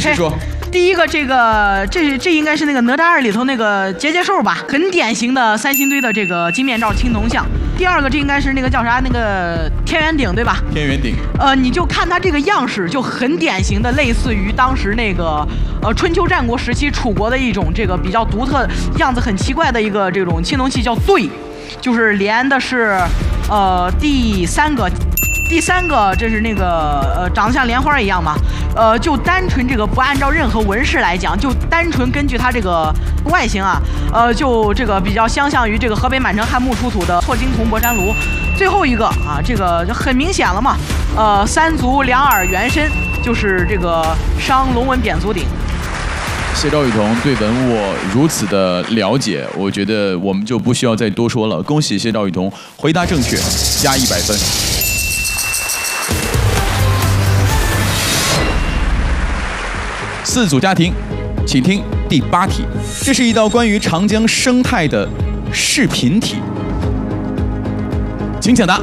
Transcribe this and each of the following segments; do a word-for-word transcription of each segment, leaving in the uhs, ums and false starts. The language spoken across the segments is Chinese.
实说。 第一个，这个这这应该是那个哪吒二里头那个结节兽吧，很典型的三星堆的这个金面罩青铜像。第二个，这应该是那个叫啥那个天元鼎，对吧？ 天元鼎。 呃，你就看它这个样式，就很典型的类似于当时那个呃春秋战国时期楚国的一种这个比较独特、样子很奇怪的一个这种青铜器，叫对，就是连的是呃第三个。第三个，这是那个呃，长得像莲花一样嘛，呃，就单纯这个不按照任何纹饰来讲，就单纯根据它这个外形啊，呃，就这个比较相像于这个河北满城汉墓出土的错金铜博山炉。最后一个啊，这个就很明显了嘛，呃，三足两耳圆身，就是这个商龙纹扁足鼎。 谢赵雨桐对文物如此的了解，我觉得我们就不需要再多说了。恭喜谢赵雨桐回答正确，加一百分。四组家庭，请听第八题。这是一道关于长江生态的视频题，请抢答。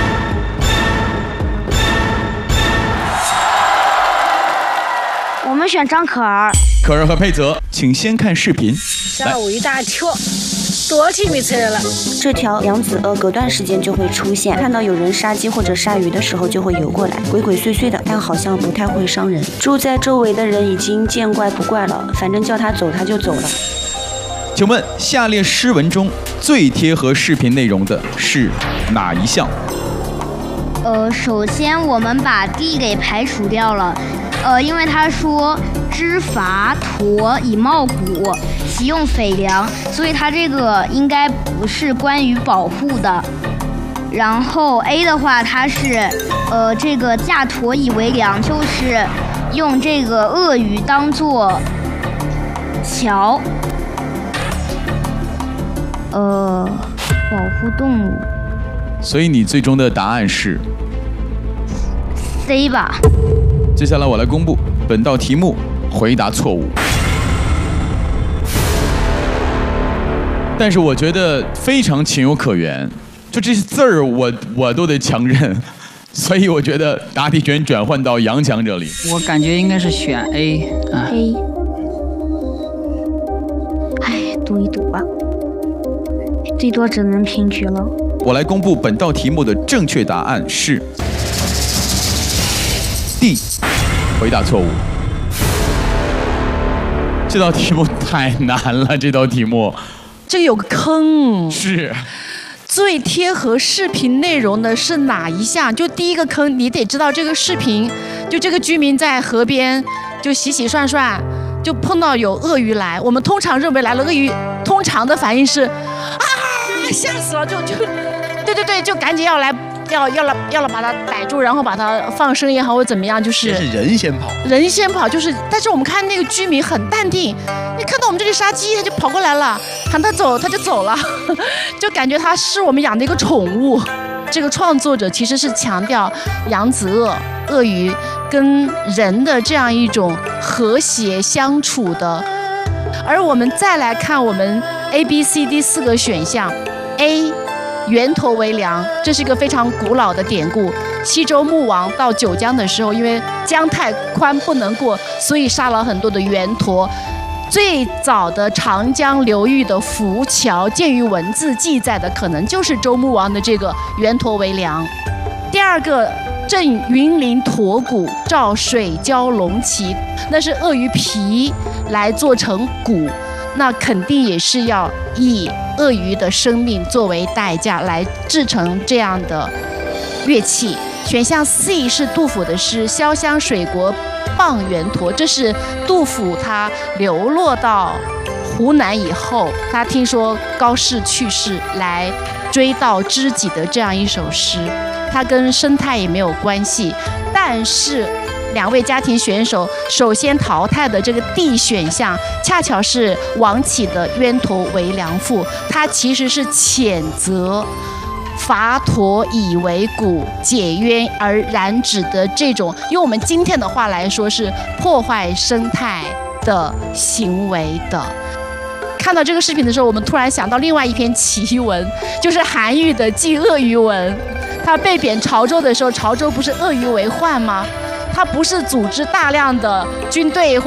我们选张可儿。 可儿和佩泽，请先看视频。 吓我一大跳，多久没出来了？ 这条扬子鳄隔段时间就会出现，看到有人杀鸡或者杀鱼的时候就会游过来，鬼鬼祟祟的，但好像不太会伤人。住在周围的人已经见怪不怪了，反正叫他走他就走了。 请问下列诗文中最贴合视频内容的是哪一项？ 呃，首先我们把 D 给排除掉了，呃，因为他说知伐驼以茂谷，其用匪粮，所以它这个应该不是关于保护的。然后 A 的话，它是呃这个架驼以为粮，就是用这个鳄鱼当做桥，呃，保护动物。 所以你最终的答案是 C 吧。 接下来我来公布本道题目，回答错误。但是我觉得非常情有可原，就这些字儿我我都得强认，所以我觉得答题权转换到杨强这里。 我感觉应该是选 A 啊。 A。哎，赌一赌吧，最多只能平局了。 我来公布本道题目的正确答案是 D， 回答错误。这道题目太难了，这道题目。 这有个坑。 是。 最贴合视频内容的是哪一项？就第一个坑，你得知道这个视频，就这个居民在河边就洗洗涮涮，就碰到有鳄鱼来。我们通常认为来了鳄鱼，通常的反应是啊，吓死了，就就，对对对，就赶紧要来。要要了要了把它逮住，然后把它放生也好，或者怎么样，就是是人先跑， 人先跑，就是。但是我们看那个居民很淡定，你看到我们这里杀鸡，他就跑过来了，喊他走他就走了，就感觉他是我们养的一个宠物。这个创作者其实是强调扬子鳄、鳄鱼跟人的这样一种和谐相处的。而我们再来看我们 A、B、C、D 四个选项 ，A。源头为粮，这是一个非常古老的典故。西周穆王到九江的时候，因为江太宽不能过，所以杀了很多的源驼。最早的长江流域的浮桥，鉴于文字记载的，可能就是周穆王的这个源头为粮。第二个，镇云林驼骨，照水蛟龙旗，那是鳄鱼皮来做成鼓。那肯定也是要以鳄鱼的生命作为代价来制成这样的乐器。选项 C 是杜甫的诗《潇湘水国傍源驼》，这是杜甫他流落到湖南以后，他听说高适去世，来追悼知己的这样一首诗。它跟生态也没有关系，但是两位家庭选手首先淘汰的这个 D 选项，恰巧是王启的《冤驼为良赋》，它其实是谴责伐驼以为谷，解冤而染指的这种，用我们今天的话来说是破坏生态的行为的。看到这个视频的时候，我们突然想到另外一篇奇文，就是韩愈的《祭鳄鱼文》。他被贬潮州的时候，潮州不是鳄鱼为患吗？他不是组织大量的军队